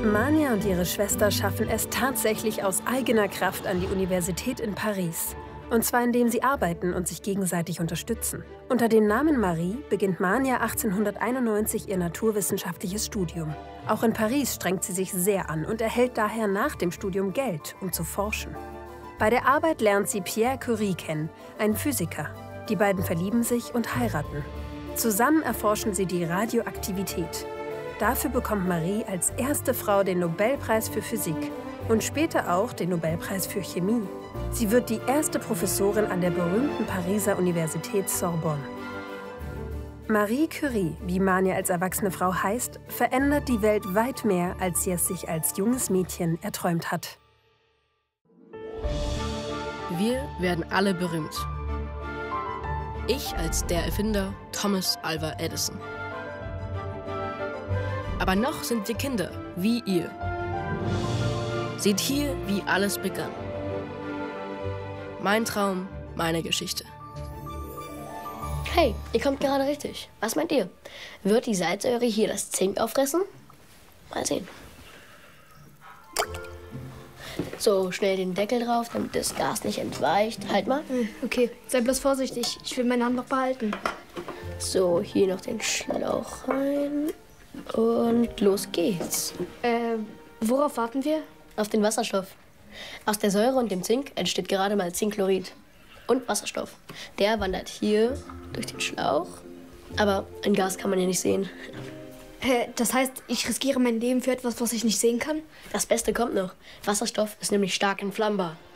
Mania und ihre Schwester schaffen es tatsächlich aus eigener Kraft an die Universität in Paris. Und zwar indem sie arbeiten und sich gegenseitig unterstützen. Unter dem Namen Marie beginnt Mania 1891 ihr naturwissenschaftliches Studium. Auch in Paris strengt sie sich sehr an und erhält daher nach dem Studium Geld, um zu forschen. Bei der Arbeit lernt sie Pierre Curie kennen, einen Physiker. Die beiden verlieben sich und heiraten. Zusammen erforschen sie die Radioaktivität. Dafür bekommt Marie als erste Frau den Nobelpreis für Physik und später auch den Nobelpreis für Chemie. Sie wird die erste Professorin an der berühmten Pariser Universität Sorbonne. Marie Curie, wie Mania als erwachsene Frau heißt, verändert die Welt weit mehr, als sie es sich als junges Mädchen erträumt hat. Wir werden alle berühmt. Ich als der Erfinder Thomas Alva Edison. Aber noch sind wir Kinder, wie ihr. Seht hier, wie alles begann. Mein Traum, meine Geschichte. Hey, ihr kommt gerade richtig. Was meint ihr? Wird die Salzsäure hier das Zink auffressen? Mal sehen. So, schnell den Deckel drauf, damit das Gas nicht entweicht. Halt mal. Okay, sei bloß vorsichtig. Ich will meine Hand noch behalten. So, hier noch den Schlauch rein. Und los geht's. Worauf warten wir? Auf den Wasserstoff. Aus der Säure und dem Zink entsteht gerade mal Zinkchlorid. Und Wasserstoff. Der wandert hier durch den Schlauch. Aber ein Gas kann man ja nicht sehen. Das heißt, ich riskiere mein Leben für etwas, was ich nicht sehen kann? Das Beste kommt noch. Wasserstoff ist nämlich stark entflammbar.